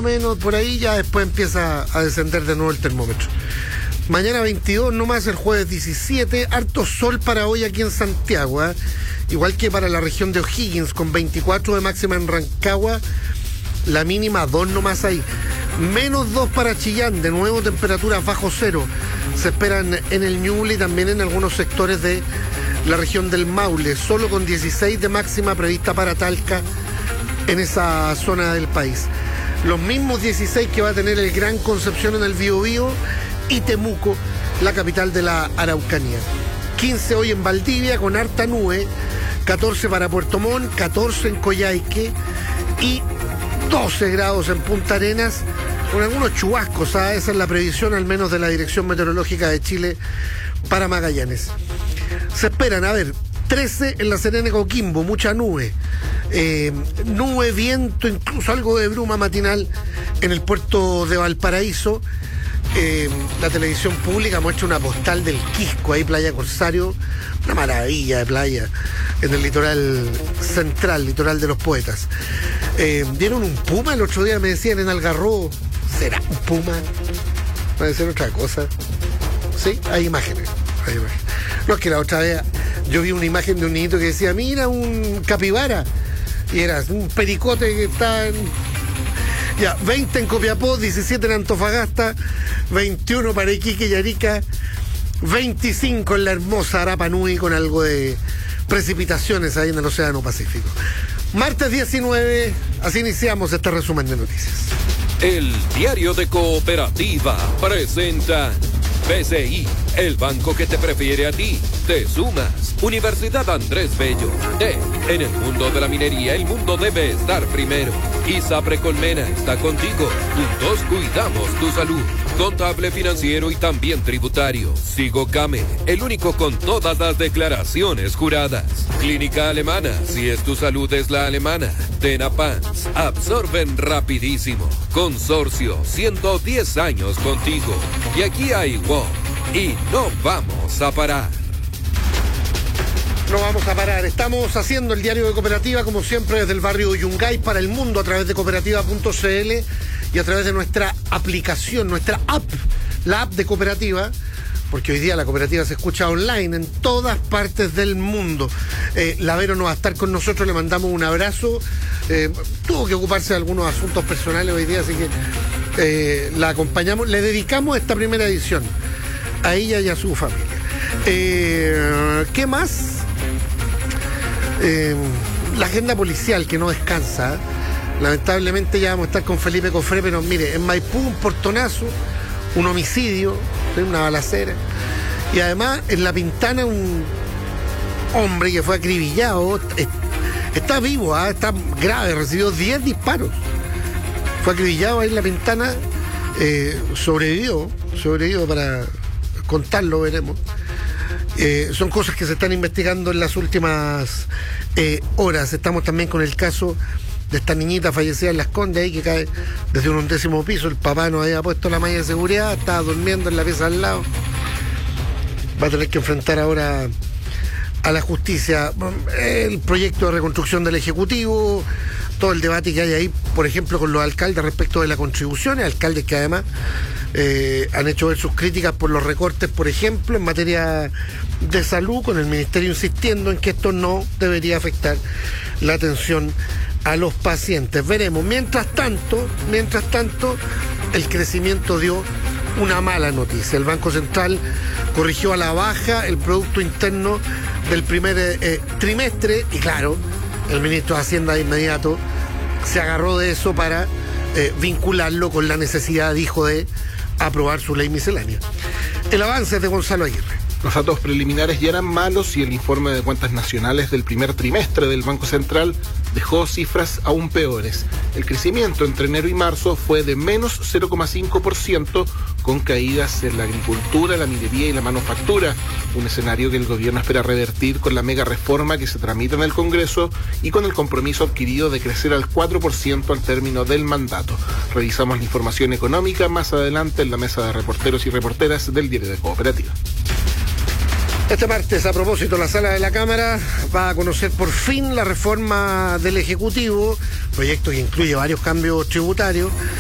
o menos por ahí, ya después empieza a descender de nuevo el termómetro. Mañana 22, nomás el jueves 17, harto sol para hoy aquí en Santiago, ¿eh? Igual que para la región de O'Higgins, con 24 de máxima en Rancagua, la mínima 2 nomás ahí. -2 para Chillán, de nuevo temperaturas bajo cero. Se esperan en el Ñuble y también en algunos sectores de la región del Maule, solo con 16 de máxima prevista para Talca en esa zona del país. Los mismos 16 que va a tener el Gran Concepción en el Biobío y Temuco, la capital de la Araucanía. 15 hoy en Valdivia con harta nube, 14 para Puerto Montt, 14 en Coyhaique y 12 grados en Punta Arenas, con algunos chubascos, ¿sabes? Esa es la previsión al menos de la Dirección Meteorológica de Chile para Magallanes. Se esperan, 13 en La Serena y Coquimbo, mucha nube. Nube, viento, incluso algo de bruma matinal en el puerto de Valparaíso. La televisión pública muestra una postal del Quisco, ahí Playa Corsario, una maravilla de playa en el litoral central, litoral de los poetas. Vieron un puma el otro día, me decían en Algarrobo. ¿Será un puma? Puede ser otra cosa. Sí, hay imágenes. No, es que la otra vez yo vi una imagen de un niñito que decía, mira, un capibara. Y era un pericote que está en... Ya, 20 en Copiapó, 17 en Antofagasta, 21 para Iquique y Arica, 25 en la hermosa Arapa Nui, con algo de precipitaciones ahí en el Océano Pacífico. Martes 19, así iniciamos este resumen de noticias. El Diario de Cooperativa presenta BCI, el banco que te prefiere a ti. Te sumas. Universidad Andrés Bello. En el mundo de la minería, el mundo debe estar primero. ISAPRE Colmena está contigo. Juntos cuidamos tu salud. Contable, financiero y también tributario. Sigocame, el único con todas las declaraciones juradas. Clínica Alemana, si es tu salud es la alemana. Tenapans, absorben rapidísimo. Consorcio, 110 años contigo. Y aquí hay WOM. Y no vamos a parar. No vamos a parar. Estamos haciendo el Diario de Cooperativa, como siempre, desde el barrio Yungay para el mundo, a través de cooperativa.cl y a través de nuestra aplicación, nuestra app, la app de Cooperativa, porque hoy día la Cooperativa se escucha online en todas partes del mundo. La Vero no va a estar con nosotros, le mandamos un abrazo. Tuvo que ocuparse de algunos asuntos personales hoy día, así que la acompañamos, le dedicamos esta primera edición a ella y a su familia. ¿Qué más? La agenda policial que no descansa. Lamentablemente ya vamos a estar con Felipe Cofré, pero mire, en Maipú un portonazo, un homicidio, una balacera, y además en La Pintana un hombre que fue acribillado, está vivo, está grave, recibió 10 disparos, fue acribillado ahí en La Pintana, sobrevivió para contarlo, veremos. Son cosas que se están investigando en las últimas horas. Estamos también con el caso de esta niñita fallecida en Las Condes, ahí que cae desde un 11º piso. El papá no había puesto la malla de seguridad, estaba durmiendo en la pieza al lado. Va a tener que enfrentar ahora a la justicia el proyecto de reconstrucción del Ejecutivo, todo el debate que hay ahí, por ejemplo, con los alcaldes respecto de las contribuciones, alcaldes que además han hecho ver sus críticas por los recortes, por ejemplo, en materia de salud, con el Ministerio insistiendo en que esto no debería afectar la atención a los pacientes. Veremos. Mientras tanto, el crecimiento dio una mala noticia. El Banco Central corrigió a la baja el Producto Interno del primer trimestre y claro, el ministro de Hacienda de inmediato se agarró de eso para vincularlo con la necesidad, dijo, de aprobar su ley miscelánea. El avance es de Gonzalo Aguirre. Los datos preliminares ya eran malos y el informe de cuentas nacionales del primer trimestre del Banco Central dejó cifras aún peores. El crecimiento entre enero y marzo fue de menos 0,5%, con caídas en la agricultura, la minería y la manufactura, un escenario que el gobierno espera revertir con la mega reforma que se tramita en el Congreso y con el compromiso adquirido de crecer al 4% al término del mandato. Revisamos la información económica más adelante en la mesa de reporteros y reporteras del Diario de Cooperativa. Este martes, a propósito, la sala de la Cámara va a conocer por fin la reforma del Ejecutivo, proyecto que incluye varios cambios tributarios.